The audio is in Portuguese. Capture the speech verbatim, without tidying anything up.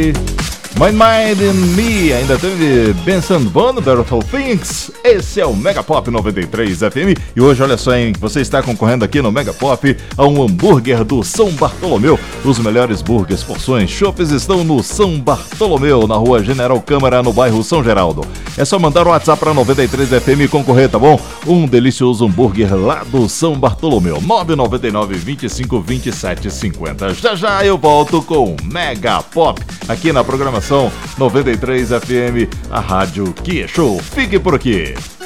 Mind Mind and Me, ainda teve Benson Bono, Beautiful Things. Esse é o Mega Pop noventa e três F M. E hoje, olha só, hein, você está concorrendo aqui no Mega Pop a um hambúrguer do São Bartolomeu. Os melhores burgers, porções, chopes estão no São Bartolomeu, na rua General Câmara, no bairro São Geraldo. É só mandar um WhatsApp para noventa e três F M e concorrer, tá bom? Um delicioso hambúrguer lá do São Bartolomeu. nove nove nove, vinte e cinco, vinte e sete, cinquenta. Já já eu volto com Mega Pop aqui na programação noventa e três F M, a rádio que é show. Fique por aqui.